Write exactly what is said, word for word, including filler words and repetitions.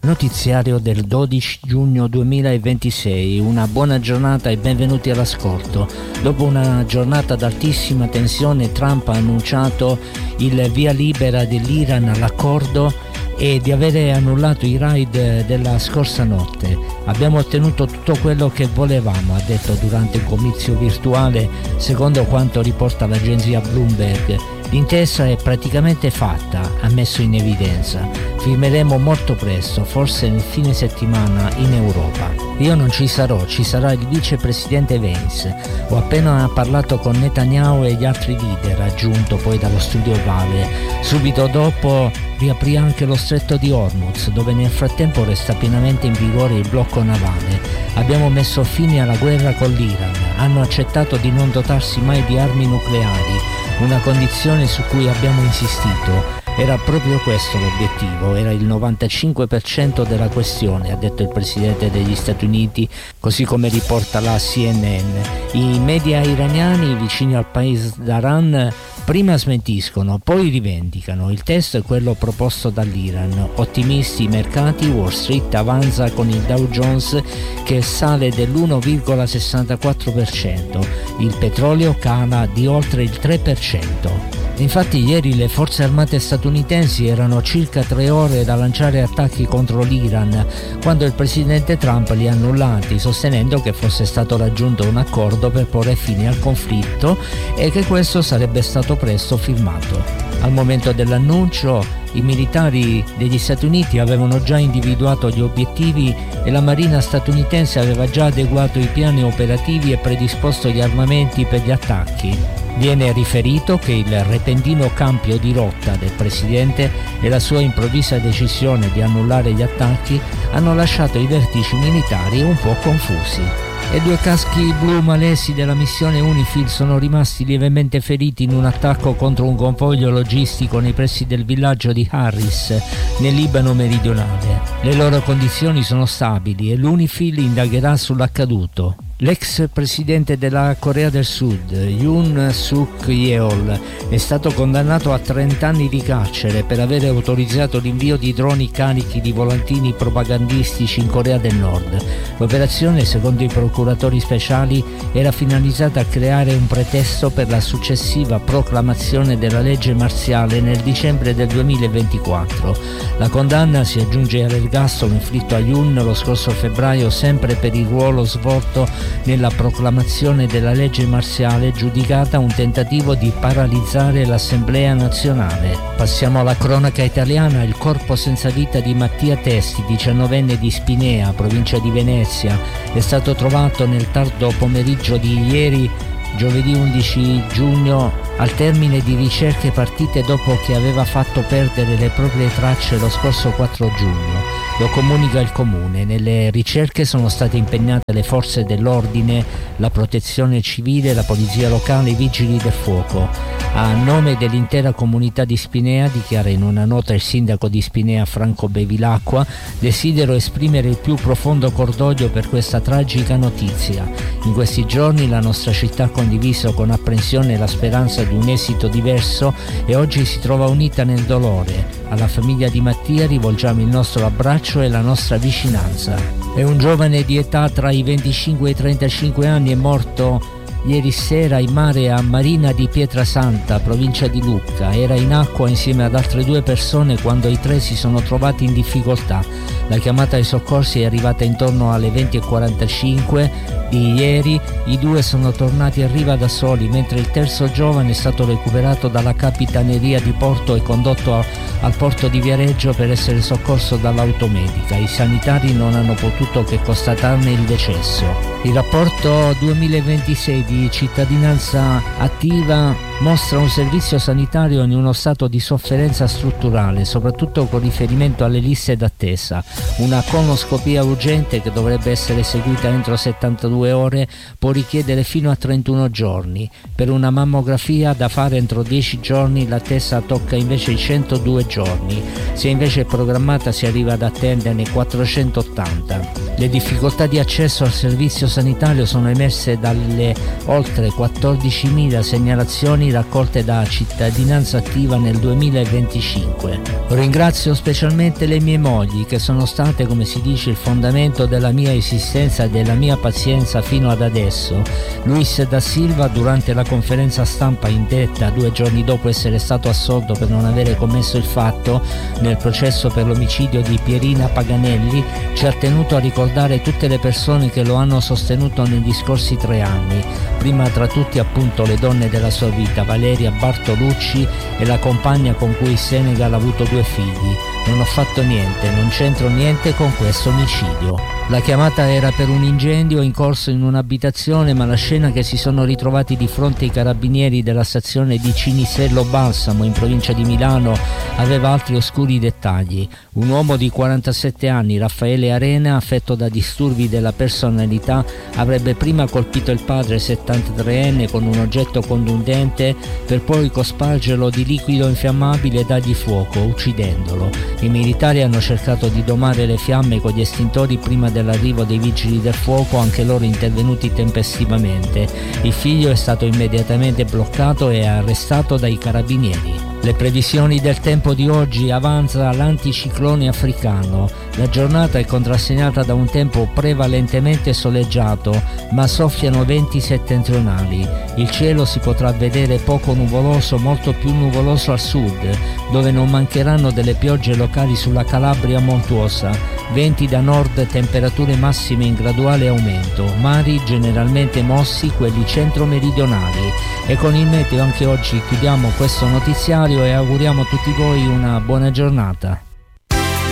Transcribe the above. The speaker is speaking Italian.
Notiziario del dodici giugno duemilaventisei, una buona giornata e benvenuti all'ascolto. Dopo una giornata ad altissima tensione, Trump ha annunciato il via libera dell'Iran all'accordo e di avere annullato i raid della scorsa notte. Abbiamo ottenuto tutto quello che volevamo, ha detto durante un comizio virtuale, secondo quanto riporta l'agenzia Bloomberg. L'intesa è praticamente fatta, ha messo in evidenza. Firmeremo molto presto, forse nel fine settimana in Europa. Io non ci sarò, ci sarà il vicepresidente Vance. Ho appena parlato con Netanyahu e gli altri leader, ha aggiunto poi dallo studio Vale. Subito dopo riaprì anche lo stretto di Hormuz, dove nel frattempo resta pienamente in vigore il blocco navale. Abbiamo messo fine alla guerra con l'Iran. Hanno accettato di non dotarsi mai di armi nucleari, una condizione su cui abbiamo insistito. Era proprio questo l'obiettivo, era il novantacinque per cento della questione, ha detto il presidente degli Stati Uniti, così come riporta la C N N. I media iraniani vicini al paese d'Aran prima smentiscono, poi rivendicano. Il testo è quello proposto dall'Iran. Ottimisti i mercati, Wall Street avanza con il Dow Jones che sale dell'uno virgola sessantaquattro per cento. Il petrolio cala di oltre il tre per cento. Infatti ieri le forze armate statunitensi erano a circa tre ore da lanciare attacchi contro l'Iran, quando il presidente Trump li ha annullati, sostenendo che fosse stato raggiunto un accordo per porre fine al conflitto e che questo sarebbe stato presto firmato. Al momento dell'annuncio, i militari degli Stati Uniti avevano già individuato gli obiettivi e la Marina statunitense aveva già adeguato i piani operativi e predisposto gli armamenti per gli attacchi. Viene riferito che il repentino cambio di rotta del presidente e la sua improvvisa decisione di annullare gli attacchi hanno lasciato i vertici militari un po' confusi. E due caschi blu malesi della missione UNIFIL sono rimasti lievemente feriti in un attacco contro un convoglio logistico nei pressi del villaggio di Harris, nel Libano meridionale. Le loro condizioni sono stabili e l'UNIFIL indagherà sull'accaduto. L'ex presidente della Corea del Sud, Yoon Suk Yeol, è stato condannato a trenta anni di carcere per aver autorizzato l'invio di droni carichi di volantini propagandistici in Corea del Nord. L'operazione, secondo i procuratori speciali, era finalizzata a creare un pretesto per la successiva proclamazione della legge marziale nel dicembre del duemilaventiquattro. La condanna si aggiunge all'ergastolo inflitto a Yoon lo scorso febbraio, sempre per il ruolo svolto nella proclamazione della legge marziale, giudicata un tentativo di paralizzare l'Assemblea nazionale. Passiamo alla cronaca italiana. Il corpo senza vita di Mattia Testi, diciannovenne di Spinea, provincia di Venezia, è stato trovato nel tardo pomeriggio di ieri, giovedì undici giugno, al termine di ricerche partite dopo che aveva fatto perdere le proprie tracce lo scorso quattro giugno. Lo comunica il comune. Nelle ricerche sono state impegnate le forze dell'ordine, la protezione civile, la polizia locale, i vigili del fuoco. A nome dell'intera comunità di Spinea, dichiara in una nota il sindaco di Spinea Franco Bevilacqua, desidero esprimere il più profondo cordoglio per questa tragica notizia. In questi giorni la nostra città ha condiviso con apprensione la speranza di un esito diverso e oggi si trova unita nel dolore. Alla famiglia di Mattia rivolgiamo il nostro abbraccio e la nostra vicinanza. È un giovane di età tra i venticinque e i trentacinque anni, è morto ieri sera in mare a Marina di Pietrasanta, provincia di Lucca. Era in acqua insieme ad altre due persone quando i tre si sono trovati in difficoltà. La chiamata ai soccorsi è arrivata intorno alle venti e quarantacinque di ieri. I due sono tornati a riva da soli, mentre il terzo giovane è stato recuperato dalla capitaneria di porto e condotto a, al porto di Viareggio per essere soccorso dall'automedica. I sanitari non hanno potuto che constatarne il decesso. Il rapporto duemilaventisei di Cittadinanza Attiva mostra un servizio sanitario in uno stato di sofferenza strutturale, soprattutto con riferimento alle liste d'attesa. Una colonoscopia urgente, che dovrebbe essere eseguita entro settantadue ore, può richiedere fino a trentuno giorni. Per una mammografia da fare entro dieci giorni l'attesa tocca invece i centodue giorni. Se invece è programmata si arriva ad attenderne quattrocentottanta. Le difficoltà di accesso al servizio sanitario sono emerse dalle oltre quattordicimila segnalazioni raccolte da Cittadinanza Attiva nel duemilaventicinque. Ringrazio specialmente le mie mogli, che sono state, come si dice, il fondamento della mia esistenza e della mia pazienza fino ad adesso. Luis da Silva, durante la conferenza stampa indetta due giorni dopo essere stato assolto per non avere commesso il fatto nel processo per l'omicidio di Pierina Paganelli, ci ha tenuto a ricordare tutte le persone che lo hanno sostenuto negli scorsi tre anni, prima tra tutti appunto le donne della sua vita, Valeria Bartolucci e la compagna con cui Senegal ha avuto due figli. Non ho fatto niente, non c'entro niente con questo omicidio. La chiamata era per un incendio in corso in un'abitazione, ma la scena che si sono ritrovati di fronte ai carabinieri della stazione di Cinisello Balsamo in provincia di Milano aveva altri oscuri dettagli. Un uomo di quarantasette anni, Raffaele Arena, affetto da disturbi della personalità, avrebbe prima colpito il padre settantatreenne con un oggetto contundente per poi cospargerlo di liquido infiammabile e dargli fuoco, uccidendolo. I militari hanno cercato di domare le fiamme con gli estintori prima dell'arrivo dei vigili del fuoco, anche loro intervenuti tempestivamente. Il figlio è stato immediatamente bloccato e arrestato dai carabinieri. Le previsioni del tempo di oggi: avanza l'anticiclone africano. La giornata è contrassegnata da un tempo prevalentemente soleggiato, ma soffiano venti settentrionali. Il cielo si potrà vedere poco nuvoloso, molto più nuvoloso al sud, dove non mancheranno delle piogge locali sulla Calabria montuosa. Venti da nord, temperature massime in graduale aumento. Mari generalmente mossi, quelli centro-meridionali. E con il meteo anche oggi chiudiamo questo notiziario e auguriamo a tutti voi una buona giornata.